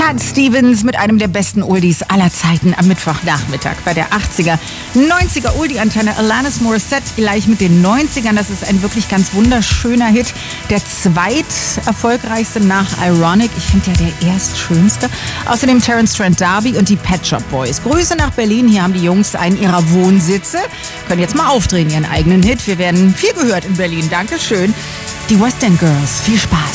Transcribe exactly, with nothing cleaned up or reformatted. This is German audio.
Cat Stevens mit einem der besten Oldies aller Zeiten am Mittwochnachmittag bei der achtziger, neunziger Oldie-Antenne. Alanis Morissette gleich mit den neunzigern. Das ist ein wirklich ganz wunderschöner Hit. Der zweiterfolgreichste nach Ironic. Ich finde ja der erstschönste. Außerdem Terence Trent D'Arby und die Pet Shop Boys. Grüße nach Berlin. Hier haben die Jungs einen ihrer Wohnsitze. Können jetzt mal aufdrehen, ihren eigenen Hit. Wir werden viel gehört in Berlin. Dankeschön. Die West End Girls. Viel Spaß.